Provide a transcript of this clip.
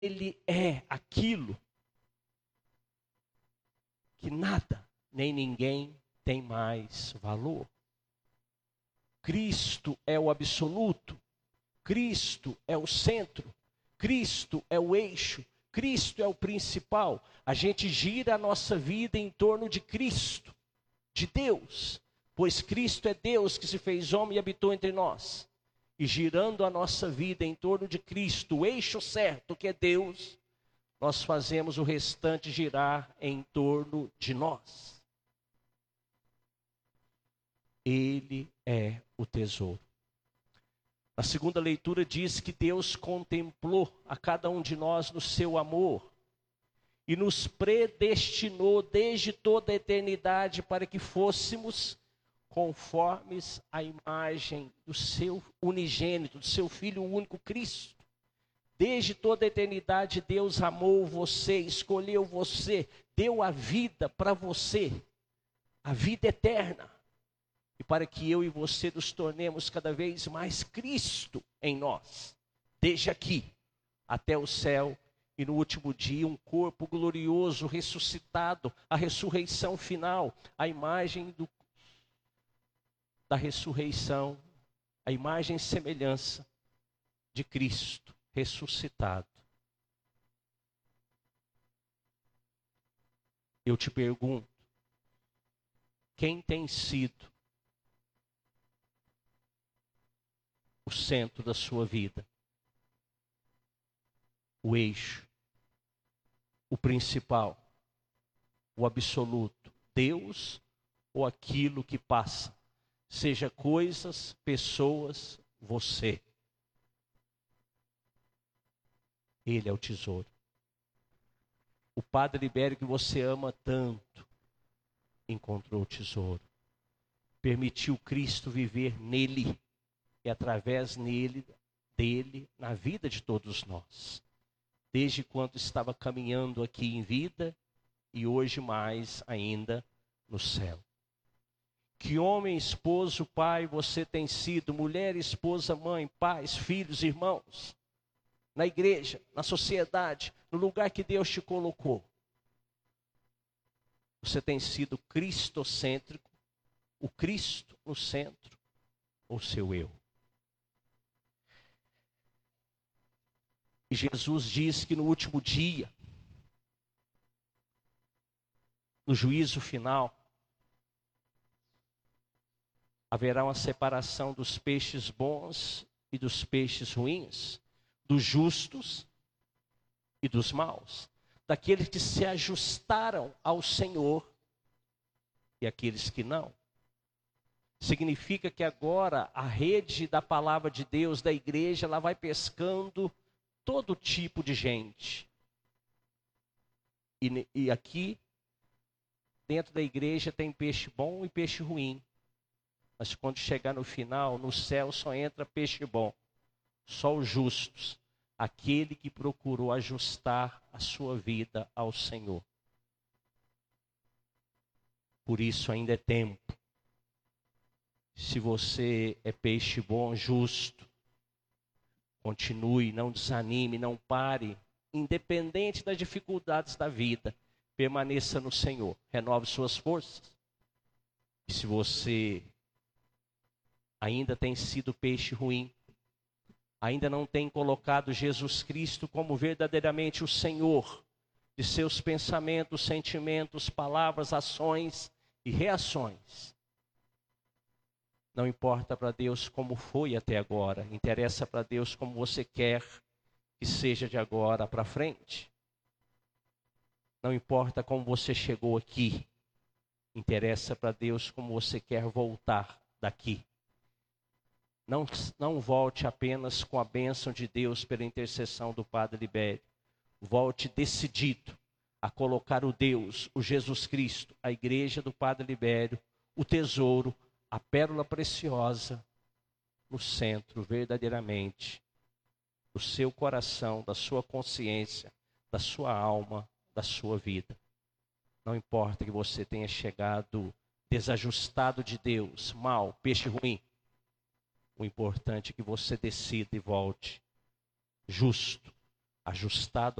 Ele é aquilo que nada nem ninguém tem mais valor. Cristo é o absoluto, Cristo é o centro, Cristo é o eixo, Cristo é o principal. A gente gira a nossa vida em torno de Cristo, de Deus, pois Cristo é Deus que se fez homem e habitou entre nós. E girando a nossa vida em torno de Cristo, o eixo certo que é Deus, nós fazemos o restante girar em torno de nós. Ele é o tesouro. A segunda leitura diz que Deus contemplou a cada um de nós no seu amor e nos predestinou desde toda a eternidade para que fôssemos conformes à imagem do seu unigênito, do seu Filho único Cristo. Desde toda a eternidade Deus amou você, escolheu você, deu a vida para você, a vida eterna. E para que eu e você nos tornemos cada vez mais Cristo em nós, desde aqui até o céu, e no último dia um corpo glorioso, ressuscitado, a ressurreição final, a imagem da ressurreição, a imagem e semelhança de Cristo ressuscitado. Eu te pergunto, quem tem sido o centro da sua vida? O eixo, o principal, o absoluto, Deus ou aquilo que passa, seja coisas, pessoas, você. Ele é o tesouro. O Padre Libério que você ama tanto, encontrou o tesouro. Permitiu Cristo viver nele e através dele, na vida de todos nós. Desde quando estava caminhando aqui em vida e hoje mais ainda no céu. Que homem, esposo, pai você tem sido, mulher, esposa, mãe, pais, filhos, irmãos, na igreja, na sociedade, no lugar que Deus te colocou. Você tem sido cristocêntrico, o Cristo no centro, ou seu eu? E Jesus diz que no último dia, no juízo final, haverá uma separação dos peixes bons e dos peixes ruins, dos justos e dos maus, daqueles que se ajustaram ao Senhor e aqueles que não. Significa que agora a rede da palavra de Deus, da igreja, ela vai pescando todo tipo de gente. E aqui, dentro da igreja, tem peixe bom e peixe ruim. Mas quando chegar no final, no céu só entra peixe bom. Só os justos. Aquele que procurou ajustar a sua vida ao Senhor. Por isso ainda é tempo. Se você é peixe bom, justo, continue, não desanime, não pare. Independente das dificuldades da vida, permaneça no Senhor. Renove suas forças. E se você ainda tem sido peixe ruim, ainda não tem colocado Jesus Cristo como verdadeiramente o Senhor de seus pensamentos, sentimentos, palavras, ações e reações. Não importa para Deus como foi até agora, interessa para Deus como você quer que seja de agora para frente. Não importa como você chegou aqui, interessa para Deus como você quer voltar daqui. Não volte apenas com a bênção de Deus pela intercessão do Padre Libério. Volte decidido a colocar o Deus, o Jesus Cristo, a igreja do Padre Libério, o tesouro, a pérola preciosa, no centro verdadeiramente do seu coração, da sua consciência, da sua alma, da sua vida. Não importa que você tenha chegado desajustado de Deus, mal, peixe ruim. O importante é que você decida e volte justo, ajustado